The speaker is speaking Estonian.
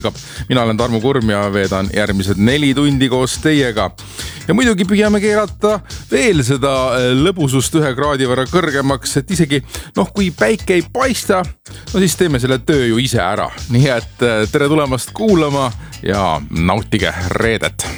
Mina olen Tarmo Kurm ja veedan järgmised 4 tundi koos teiega. Ja muidugi püüame keerata veel seda lõbusust 1 kraadi võrra kõrgemaks, et isegi kui päike ei paista, siis teeme selle töö ju ise ära. Nii et tere tulemast kuulama ja nautige reedet!